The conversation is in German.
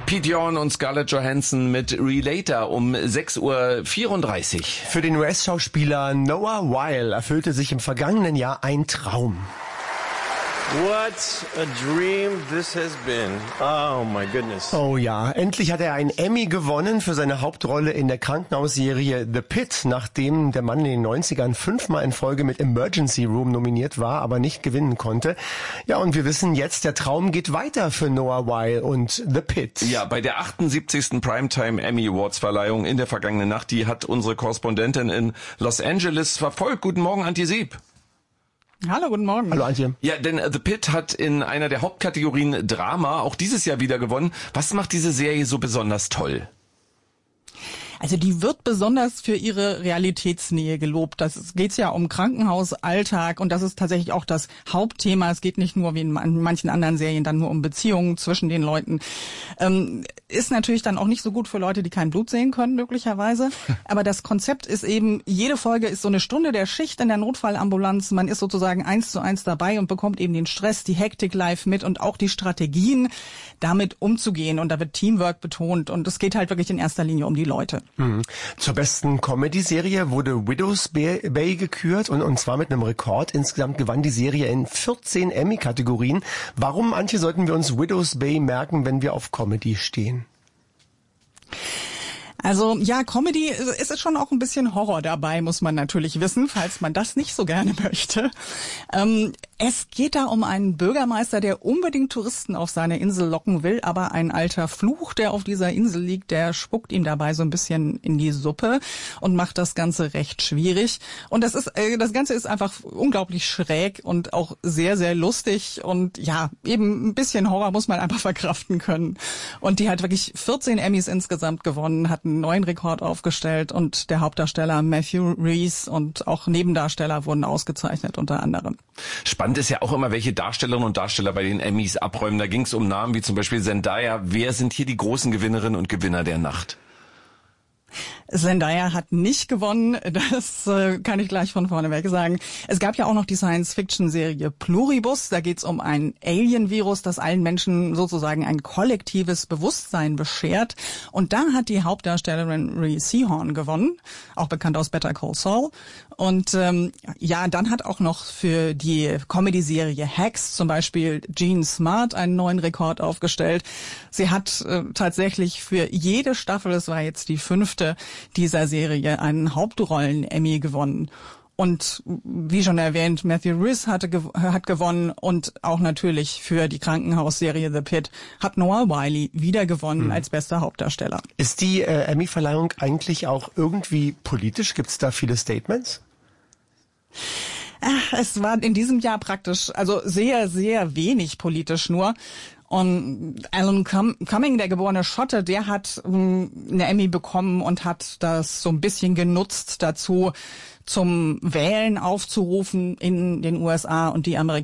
Pete Yorn und Scarlett Johansson mit Relator um 6:34 Uhr. Für den US-Schauspieler Noah Wyle erfüllte sich im vergangenen Jahr ein Traum. What a dream this has been. Oh my goodness. Oh ja, endlich hat er einen Emmy gewonnen für seine Hauptrolle in der Krankenhausserie The Pit, nachdem der Mann in den 90ern 5-mal in Folge mit Emergency Room nominiert war, aber nicht gewinnen konnte. Ja, und wir wissen jetzt, der Traum geht weiter für Noah Wyle und The Pit. Ja, bei der 78. Primetime Emmy Awards Verleihung in der vergangenen Nacht, die hat unsere Korrespondentin in Los Angeles verfolgt. Guten Morgen, Antje Sieb. Hallo, guten Morgen. Hallo Antje. Ja, denn The Pit hat in einer der Hauptkategorien Drama auch dieses Jahr wieder gewonnen. Was macht diese Serie so besonders toll? Also die wird besonders für ihre Realitätsnähe gelobt. Das geht's ja um Krankenhausalltag und das ist tatsächlich auch das Hauptthema. Es geht nicht nur wie in manchen anderen Serien dann nur um Beziehungen zwischen den Leuten. Ist natürlich dann auch nicht so gut für Leute, die kein Blut sehen können, möglicherweise. Aber das Konzept ist eben, jede Folge ist so eine Stunde der Schicht in der Notfallambulanz. Man ist sozusagen 1:1 dabei und bekommt eben den Stress, die Hektik live mit und auch die Strategien, damit umzugehen. Und da wird Teamwork betont und es geht halt wirklich in erster Linie um die Leute. Zur besten Comedy-Serie wurde Widow's Bay gekürt und zwar mit einem Rekord. Insgesamt gewann die Serie in 14 Emmy-Kategorien. Warum, Antje, sollten wir uns Widow's Bay merken, wenn wir auf Comedy stehen? Also ja, Comedy, es ist schon auch ein bisschen Horror dabei, muss man natürlich wissen, falls man das nicht so gerne möchte. Es geht da um einen Bürgermeister, der unbedingt Touristen auf seine Insel locken will, aber ein alter Fluch, der auf dieser Insel liegt, der spuckt ihm dabei so ein bisschen in die Suppe und macht das Ganze recht schwierig. Und das Ganze ist einfach unglaublich schräg und auch sehr, sehr lustig und ja, eben ein bisschen Horror muss man einfach verkraften können. Und die hat wirklich 14 Emmys insgesamt gewonnen, hat einen neuen Rekord aufgestellt und der Hauptdarsteller Matthew Rhys und auch Nebendarsteller wurden ausgezeichnet unter anderem. Spannend ist ja auch immer, welche Darstellerinnen und Darsteller bei den Emmys abräumen. Da ging es um Namen wie zum Beispiel Zendaya. Wer sind hier die großen Gewinnerinnen und Gewinner der Nacht? Zendaya hat nicht gewonnen, das kann ich gleich von vorne weg sagen. Es gab ja auch noch die Science-Fiction-Serie Pluribus, da geht's um ein Alien-Virus, das allen Menschen sozusagen ein kollektives Bewusstsein beschert. Und da hat die Hauptdarstellerin Rhea Seehorn gewonnen, auch bekannt aus Better Call Saul. Und ja, dann hat auch noch für die Comedy-Serie Hacks zum Beispiel Jean Smart einen neuen Rekord aufgestellt. Sie hat tatsächlich für jede Staffel, es war jetzt die 5. dieser Serie, einen Hauptrollen-Emmy gewonnen. Und wie schon erwähnt, Matthew Rhys hat gewonnen und auch natürlich für die Krankenhausserie The Pit hat Noah Wyle wieder gewonnen als bester Hauptdarsteller. Ist die Emmy-Verleihung eigentlich auch irgendwie politisch? Gibt es da viele Statements? Es war in diesem Jahr praktisch, also sehr, sehr wenig politisch nur. Und Alan Cumming, der geborene Schotte, der hat eine Emmy bekommen und hat das so ein bisschen genutzt dazu, zum Wählen aufzurufen in den USA und die Amerikaner